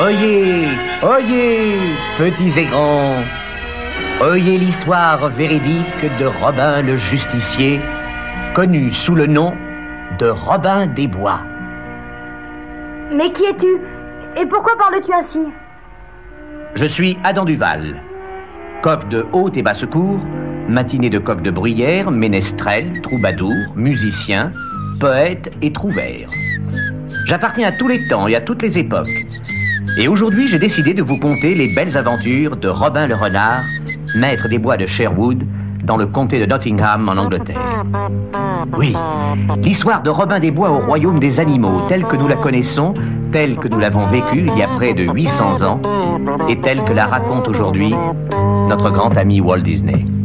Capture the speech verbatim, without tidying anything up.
Oyez, oyez, petits et grands, oyez l'histoire véridique de Robin le Justicier, connu sous le nom de Robin des Bois. Mais qui es-tu? Et pourquoi parles-tu ainsi? Je suis Adam Duval, coq de haute et basse cour, matinée de coq de bruyère, ménestrel, troubadour, musicien, poète et trouvère. J'appartiens à tous les temps et à toutes les époques. Et aujourd'hui, j'ai décidé de vous conter les belles aventures de Robin le Renard, maître des bois de Sherwood, dans le comté de Nottingham, en Angleterre. Oui, l'histoire de Robin des Bois au royaume des animaux, telle que nous la connaissons, telle que nous l'avons vécue il y a près de huit cents ans, et telle que la raconte aujourd'hui notre grand ami Walt Disney.